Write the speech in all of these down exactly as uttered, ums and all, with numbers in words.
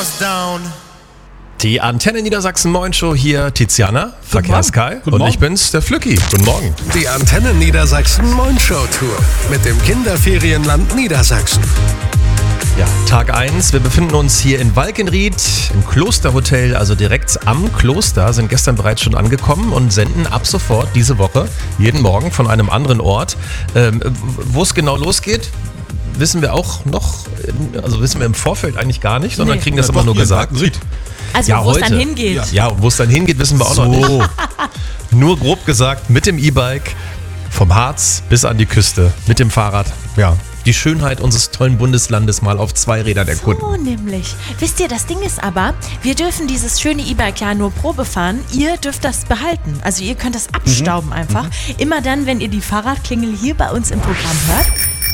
bust down. Die Antenne Niedersachsen Moin Show hier, Tiziana, Verkehrskai und ich bin's, der Flücki. Guten Morgen. Die Antenne Niedersachsen Moin Show Tour mit dem Kinderferienland Niedersachsen. Ja, Tag eins. Wir befinden uns hier in Walkenried im Klosterhotel, also direkt am Kloster, sind gestern bereits schon angekommen und senden ab sofort diese Woche jeden Morgen von einem anderen Ort. Ähm, wo es genau losgeht, wissen wir auch noch, also wissen wir im Vorfeld eigentlich gar nicht, sondern Nee. kriegen das Ja, immer doch, nur hier in gesagt. Walkenried. Also Ja, wo es heute. dann hingeht. Ja. Ja, wo es dann hingeht, wissen wir auch noch nicht. Nur grob gesagt, mit dem E-Bike vom Harz bis an die Küste, mit dem Fahrrad. Ja, die Schönheit unseres tollen Bundeslandes mal auf zwei Rädern erkunden. So nämlich. Wisst ihr, das Ding ist aber, wir dürfen dieses schöne E-Bike ja nur Probe fahren. Ihr dürft das behalten. Also ihr könnt das abstauben einfach. Immer dann, wenn ihr die Fahrradklingel hier bei uns im Programm hört.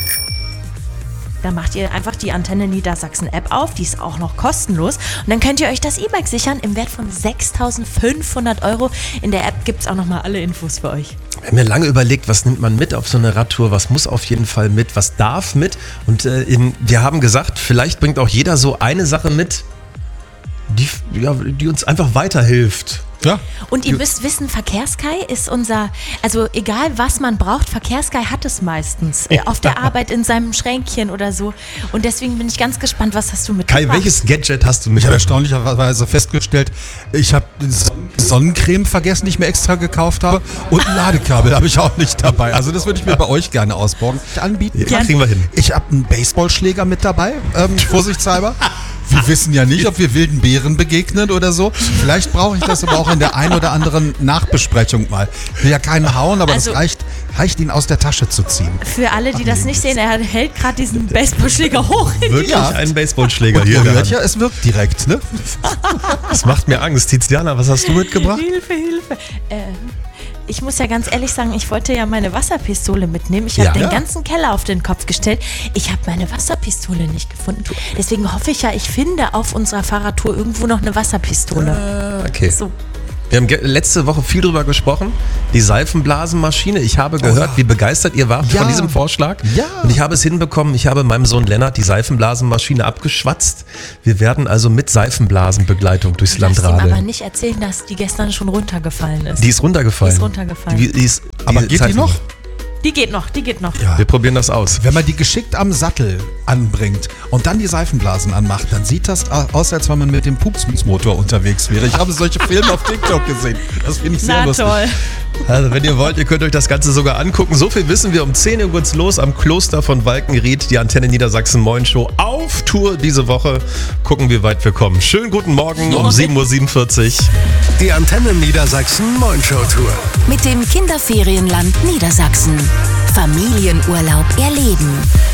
Da macht ihr einfach die Antenne Niedersachsen App auf, die ist auch noch kostenlos. Und dann könnt ihr euch das E-Bike sichern im Wert von sechstausendfünfhundert Euro. In der App gibt es auch nochmal alle Infos für euch. Wir haben mir lange überlegt, was nimmt man mit auf so eine Radtour, was muss auf jeden Fall mit, was darf mit. Und äh, in, wir haben gesagt, vielleicht bringt auch jeder so eine Sache mit, die, ja, die uns einfach weiterhilft. Ja. Und ihr müsst wissen, Verkehrskai ist unser, also egal was man braucht, Verkehrskai hat es meistens. Äh, Auf der Arbeit, in seinem Schränkchen oder so. Und deswegen bin ich ganz gespannt, was hast du mitgebracht? Kai, welches Gadget hast du Ich habe mit? erstaunlicherweise festgestellt, ich habe Sonnencreme vergessen, die ich mir extra gekauft habe, und ein Ladekabel habe ich auch nicht dabei. Also das würde ich mir bei euch gerne ausborgen, anbieten. Ja, kriegen wir hin. Ich habe einen Baseballschläger mit dabei, ähm, vorsichtshalber. Wir wissen ja nicht, ob wir wilden Bären begegnen oder so. Vielleicht brauche ich das aber auch in der ein oder anderen Nachbesprechung mal. Ich will ja keinen hauen, aber Also- das reicht, reicht, ihn aus der Tasche zu ziehen. Für alle, die das nicht sehen, er hält gerade diesen Baseballschläger hoch. in die Wirklich Ja. einen Baseballschläger Und hier. ihr in der hört Hand. ja, es wirkt direkt, ne? Das macht mir Angst. Tiziana, was hast du mitgebracht? Hilfe, Hilfe. Ähm, ich muss ja ganz ehrlich sagen, ich wollte ja meine Wasserpistole mitnehmen. Ich habe Ja. den Ja. ganzen Keller auf den Kopf gestellt. Ich habe meine Wasserpistole nicht gefunden. Deswegen hoffe ich ja, ich finde auf unserer Fahrradtour irgendwo noch eine Wasserpistole. Ah, okay. So. Wir haben ge- letzte Woche viel drüber gesprochen. Die Seifenblasenmaschine. Ich habe gehört, wie begeistert ihr wart Ja. von diesem Vorschlag. Ja. Und ich habe es hinbekommen. Ich habe meinem Sohn Lennart die Seifenblasenmaschine abgeschwatzt. Wir werden also mit Seifenblasenbegleitung durchs Land Lass ihm aber radeln. nicht erzählen, dass die gestern schon runtergefallen ist. Die ist runtergefallen. Die ist runtergefallen. Die, die ist, Aber geht die Seifen- noch? Die geht noch, die geht noch. Wir probieren das aus. Wenn man die geschickt am Sattel anbringt und dann die Seifenblasen anmacht, dann sieht das aus, als wenn man mit dem Pupsmotor unterwegs wäre. Ich habe solche Filme auf TikTok gesehen. Das finde ich sehr Na lustig. toll. Also wenn ihr wollt, ihr könnt euch das Ganze sogar angucken. So viel wissen wir. Um zehn Uhr geht's los am Kloster von Walkenried. Die Antenne Niedersachsen Moin Show auf Tour diese Woche. Gucken, wie weit wir kommen. Schönen guten Morgen um sieben Uhr siebenundvierzig. Die Antenne Niedersachsen Moin Show Tour. Mit dem Kinderferienland Niedersachsen. Familienurlaub erleben.